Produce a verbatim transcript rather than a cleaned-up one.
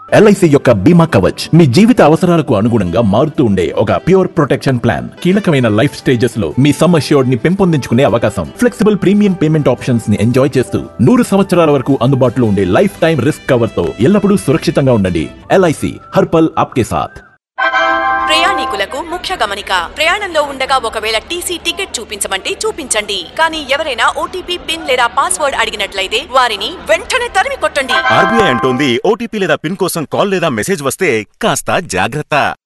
LIC యొక్క బీమా కవచ్ మీ జీవిత అవసరాలకు అనుగుణంగా మారుతూ ఉండే ఒక ప్యూర్ ప్రొటెక్షన్ ప్లాన్. కీలకమైన లైఫ్ స్టేజెస్ లో మీ సమ్ అష్యూర్డ్ ని పెంపొందించుకునే అవకాశం, ఫ్లెక్సిబుల్ ప్రీమియం పేమెంట్ ఆప్షన్స్ ని ఎంజాయ్ చేస్తూ నూరు సంవత్సరాల వరకు అందుబాటులో ఉండే లైఫ్ టైం రిస్క్ కవర్ తో ఎల్లప్పుడూ సురక్షితంగా ఉండండి. ఎల్ఐసి హర్పల్ ఆప్కే సాథ్. ప్రయాణికులకు ముఖ్య గమనిక. ప్రయాణంలో ఉండగా ఒకవేళ టీసీ టికెట్ చూపించమంటే చూపించండి, కానీ ఎవరైనా ఓటీపీ పిన్ లేదా పాస్వర్డ్ అడిగినట్లయితే వారిని వెంటనే తరిమి కొట్టండి. ఆర్బీఐ అంటోంది ఓటీపీ లేదా పిన్ కోసం కాల్ లేదా మెసేజ్ వస్తే కాస్త జాగ్రత్త.